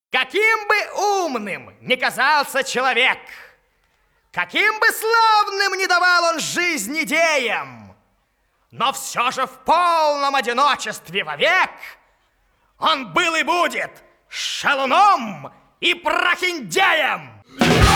Каким бы умным ни казался человек, каким бы славным ни давал он жизнь идеям, но все же в полном одиночестве вовек он был и будет шалуном и прохиндеем.